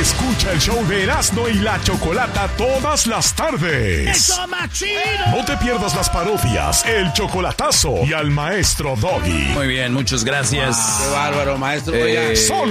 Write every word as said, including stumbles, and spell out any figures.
Escucha el show de Erasmo y la Chocolata todas las tardes. ¡Eso, machino! No te pierdas las parodias, el chocolatazo y al maestro Doggy. Muy bien, muchas gracias. Wow, qué bárbaro, maestro. Eh, Solo